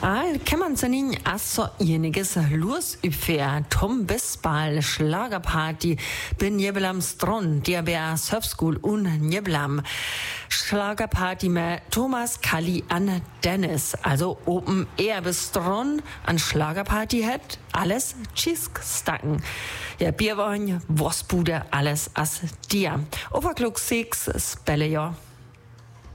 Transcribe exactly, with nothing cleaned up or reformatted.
All kann man se nicht also einiges los über Tom Bisbal Schlagerparty bin Jeblam Stron, die bei Surfschool und Jeblam Schlagerparty mit Thomas Kalli an Dennis, also Open Air bis Stron an Schlagerparty hat alles Cheese-Stacken. Ja, Bierwein, Wurstbude, alles as dir. Overclock sechs, Spelle ja.